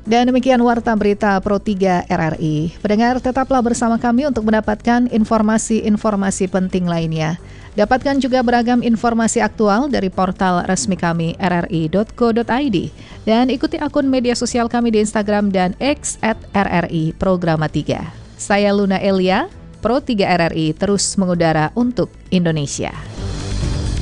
Dan demikian Warta Berita Pro 3 RRI. Pendengar, tetaplah bersama kami untuk mendapatkan informasi-informasi penting lainnya. Dapatkan juga beragam informasi aktual dari portal resmi kami rri.co.id. Dan ikuti akun media sosial kami di Instagram dan X @RRI Programa 3. Saya Luna Elia, Pro 3 RRI terus mengudara untuk Indonesia.